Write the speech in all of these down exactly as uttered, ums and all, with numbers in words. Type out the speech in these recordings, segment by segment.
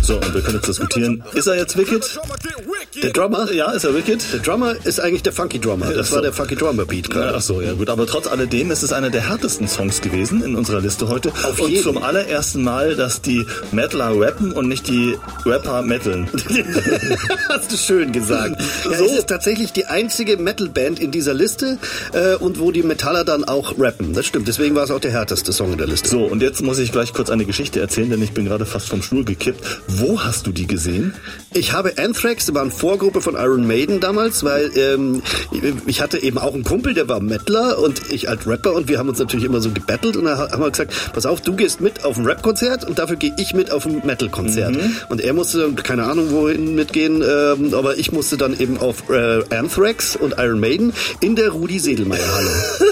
So, und wir können jetzt diskutieren, ist er jetzt Wicked? Der Drummer? Ja, ist er Wicked? Der Drummer ist eigentlich der Funky Drummer. Das so. war der Funky Drummer Beat gerade. Ach so, ja gut. Aber trotz alledem ist es einer der härtesten Songs gewesen in unserer Liste heute. Auf und jeden. zum allerersten Mal, dass die Metaler rappen und nicht die Rapper metaln. Hast du schön gesagt. Ja, So. Es ist tatsächlich die einzige Metal-Band in dieser Liste äh, und wo die Metaller dann auch rappen. Das stimmt. Deswegen war es auch der härteste Song in der Liste. So, und jetzt muss ich gleich kurz eine Geschichte erzählen, denn ich bin gerade fast vom Stuhl gekippt. Wo hast du die gesehen? Ich habe Anthrax, das war eine Vorgruppe von Iron Maiden damals, weil ähm, ich hatte eben auch einen Kumpel, der war Metaler und ich als Rapper und wir haben uns natürlich immer so gebettelt und dann haben wir gesagt, pass auf, du gehst mit auf ein Rap-Konzert und dafür gehe ich mit auf ein Metal-Konzert. Mhm. Und er musste dann, keine Ahnung wohin mitgehen, ähm, aber ich musste dann eben auf äh, Anthrax und Iron Maiden in der Rudi-Sedelmeier-Halle.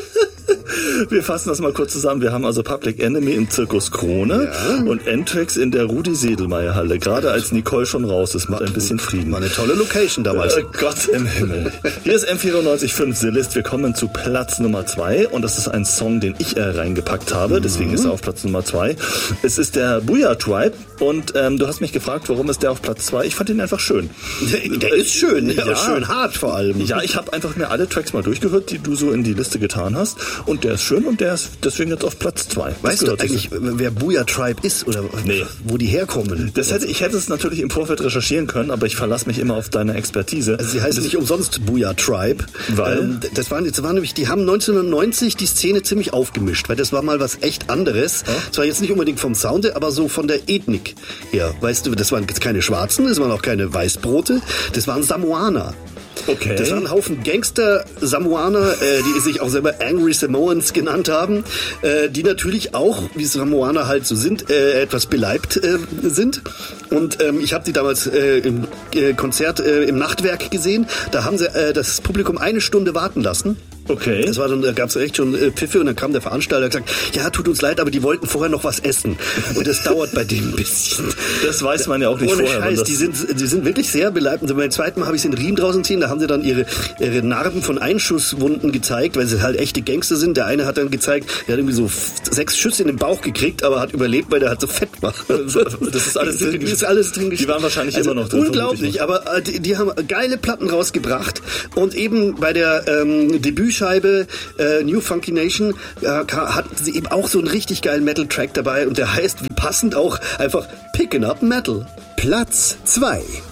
Wir fassen das mal kurz zusammen. Wir haben also Public Enemy im Zirkus Krone Ja. und Anthrax in der Rudi-Sedelmeier-Halle. Gerade als Nicole schon raus ist, macht ein bisschen Frieden. War eine tolle Location damals. Äh, Gott im Himmel. Hier ist M vierundneunzig Komma fünf The List. Wir kommen zu Platz Nummer zwei und das ist ein Song, den ich äh, reingepackt habe. Deswegen ist er auf Platz Nummer zwei. Es ist der Booyah Tribe und ähm, du hast mich gefragt, warum ist der auf Platz zwei? Ich fand ihn einfach schön. Der ist schön, ja, Ja. schön hart vor allem. Ja, ich habe einfach mir alle Tracks mal durchgehört, die du so in die Liste getan hast und der ist schön und der ist deswegen jetzt auf Platz zwei. Weißt du eigentlich, wer Booyah Tribe ist oder Nee. wo die herkommen? Das hätte, ich hätte es natürlich im Vorfeld recherchieren können, aber ich verlasse mich immer auf deine Expertise. Also sie heißen nicht umsonst Booyah Tribe. Weil? Ähm, das waren, das waren nämlich, die haben neunzehnhundertneunzig die Szene ziemlich aufgemischt, weil das war mal was echt anderes. Ja. Zwar jetzt nicht unbedingt vom Sound her, aber so von der Ethnik her. Weißt du, das waren jetzt keine Schwarzen, das waren auch keine Weißbrote, das waren Samoaner. Okay. Das waren ein Haufen Gangster-Samoaner, äh, die sich auch selber Angry Samoans genannt haben, äh, die natürlich auch, wie Samoaner halt so sind, äh, etwas beleibt äh, sind. Und ähm, ich habe die damals äh, im äh, Konzert äh, im Nachtwerk gesehen. Da haben sie äh, das Publikum eine Stunde warten lassen. Okay. Das war dann, da gab es echt schon äh, Pfiffe und dann kam der Veranstalter und hat gesagt, ja, tut uns leid, aber die wollten vorher noch was essen. Und das dauert bei denen ein bisschen. Das weiß man ja auch nicht Ohne vorher. wenn Scheiß, das die sind, die sind wirklich sehr beleibt. Und beim zweiten Mal habe ich sie den Riemen draußen ziehen, da haben sie dann ihre, ihre Narben von Einschusswunden gezeigt, weil sie halt echte Gangster sind. Der eine hat dann gezeigt, er hat irgendwie so f- sechs Schüsse in den Bauch gekriegt, aber hat überlebt, weil der halt so fett war. Das ist alles drin Das ist alles drin Die waren wahrscheinlich also immer noch drin. unglaublich, aber äh, die, die haben geile Platten rausgebracht und eben bei der ähm, Debütscheibe äh, New Funky Nation äh, hatten sie eben auch so einen richtig geilen Metal-Track dabei und der heißt, wie passend auch, einfach Pickin' Up Metal. Platz zwei.